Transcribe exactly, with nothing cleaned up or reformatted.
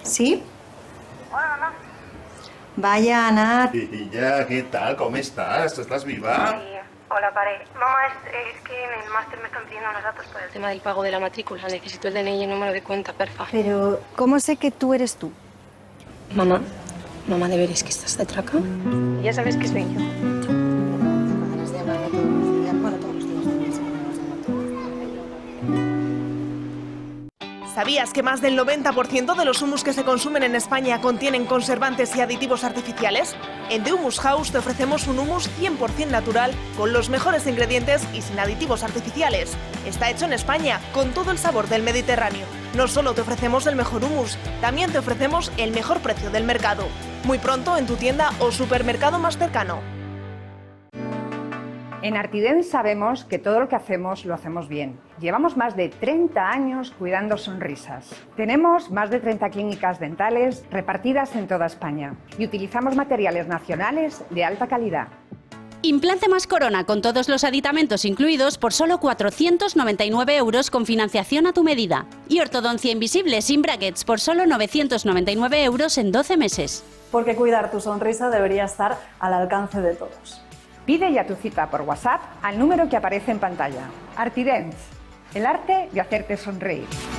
¿Sí? Hola, mamá. Vaya, Ana. Ya, ¿qué tal? ¿Cómo estás? ¿Estás viva? Sí. Hola, pare. Mamá, es, es que en el máster me están pidiendo unos datos por el tema del pago de la matrícula. Necesito el D N I y el número de cuenta, porfa. Pero, ¿cómo sé que tú eres tú? Mamá, mamá, ¿de veras que estás de traca? Ya sabes que soy yo. ¿Sabías que más del noventa por ciento de los humus que se consumen en España contienen conservantes y aditivos artificiales? En The Humus House te ofrecemos un humus cien por cien natural, con los mejores ingredientes y sin aditivos artificiales. Está hecho en España, con todo el sabor del Mediterráneo. No solo te ofrecemos el mejor humus, también te ofrecemos el mejor precio del mercado. Muy pronto en tu tienda o supermercado más cercano. En Artident sabemos que todo lo que hacemos lo hacemos bien. Llevamos más de treinta años cuidando sonrisas. Tenemos más de treinta clínicas dentales repartidas en toda España y utilizamos materiales nacionales de alta calidad. Implante más Corona con todos los aditamentos incluidos por solo cuatrocientos noventa y nueve euros con financiación a tu medida. Y ortodoncia invisible sin brackets por solo novecientos noventa y nueve euros en doce meses. Porque cuidar tu sonrisa debería estar al alcance de todos. Pide ya tu cita por WhatsApp al número que aparece en pantalla. Artident, el arte de hacerte sonreír.